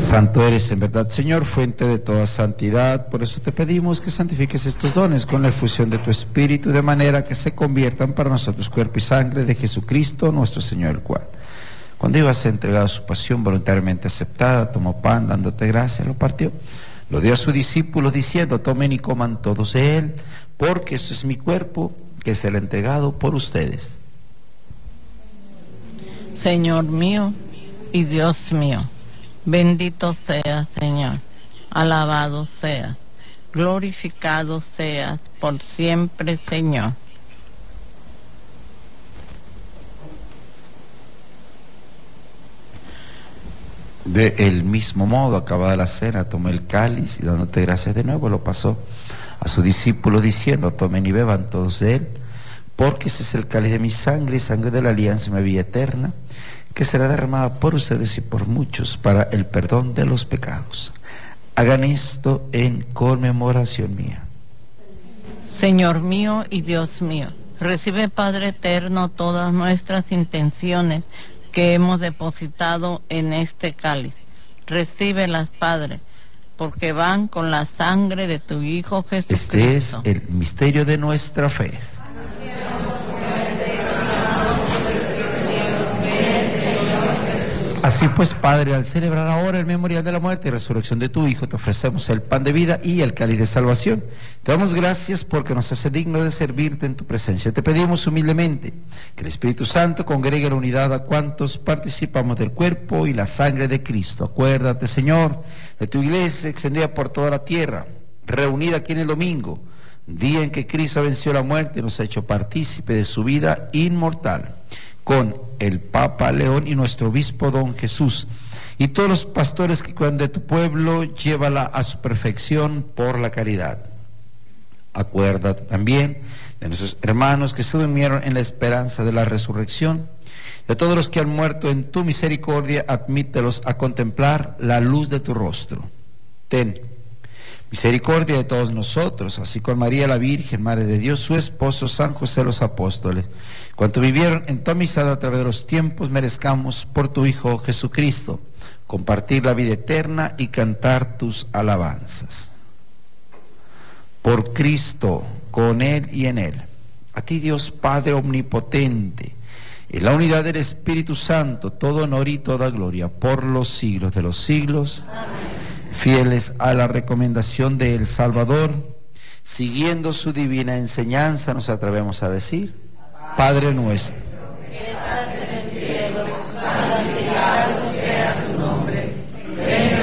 Santo eres en verdad, Señor, fuente de toda santidad. Por eso te pedimos que santifiques estos dones con la efusión de tu Espíritu, de manera que se conviertan para nosotros cuerpo y sangre de Jesucristo nuestro Señor, el cual, cuando iba a ser entregado a su pasión voluntariamente aceptada, tomó pan, dándote gracias, lo partió, lo dio a sus discípulos, diciendo: tomen y coman todos de él, porque esto es mi cuerpo, que será entregado por ustedes. Señor mío y Dios mío, bendito seas, Señor, alabado seas, glorificado seas por siempre, Señor. De el mismo modo, acabada la cena, tomó el cáliz y dándote gracias de nuevo, lo pasó a sus discípulos, diciendo: tomen y beban todos de él, porque ese es el cáliz de mi sangre, sangre de la alianza y mi vida eterna, que será derramada por ustedes y por muchos para el perdón de los pecados. Hagan esto en conmemoración mía. Señor mío y Dios mío, recibe, Padre eterno, todas nuestras intenciones que hemos depositado en este cáliz. Recíbelas, Padre, porque van con la sangre de tu Hijo Jesucristo. Este es el misterio de nuestra fe. Así pues, Padre, al celebrar ahora el memorial de la muerte y resurrección de tu Hijo, te ofrecemos el pan de vida y el cáliz de salvación. Te damos gracias porque nos hace digno de servirte en tu presencia. Te pedimos humildemente que el Espíritu Santo congregue en unidad a cuantos participamos del cuerpo y la sangre de Cristo. Acuérdate, Señor, de tu iglesia extendida por toda la tierra, reunida aquí en el domingo, día en que Cristo venció la muerte y nos ha hecho partícipe de su vida inmortal, con el Papa León y nuestro obispo don Jesús, y todos los pastores que cuidan de tu pueblo, llévala a su perfección por la caridad. Acuérdate también de nuestros hermanos que se durmieron en la esperanza de la resurrección, de todos los que han muerto en tu misericordia, admítelos a contemplar la luz de tu rostro. Ten misericordia de todos nosotros, así con María la Virgen, Madre de Dios, su esposo, San José, los apóstoles, cuanto vivieron en tu amistad a través de los tiempos, merezcamos por tu Hijo Jesucristo compartir la vida eterna y cantar tus alabanzas. Por Cristo, con Él y en Él, a ti Dios Padre omnipotente, en la unidad del Espíritu Santo, todo honor y toda gloria, por los siglos de los siglos. Amén. Fieles a la recomendación del Salvador, siguiendo su divina enseñanza, nos atrevemos a decir: Padre nuestro,